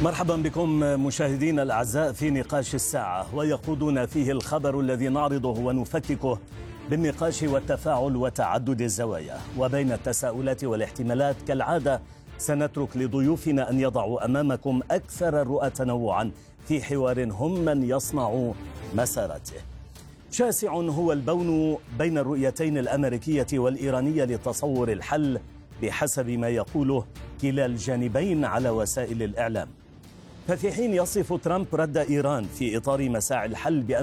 مرحبا بكم مشاهدينا الأعزاء في نقاش الساعة، ويقودنا فيه الخبر الذي نعرضه ونفككه بالنقاش والتفاعل وتعدد الزوايا. وبين التساؤلات والاحتمالات كالعادة سنترك لضيوفنا أن يضعوا أمامكم أكثر الرؤى تنوعا في حوار هم من يصنع مسارته. شاسع هو البون بين الرؤيتين الأمريكية والإيرانية لتصور الحل بحسب ما يقوله كلا الجانبين على وسائل الإعلام. ففي حين يصف ترامب رد إيران في إطار مساعي الحل بأن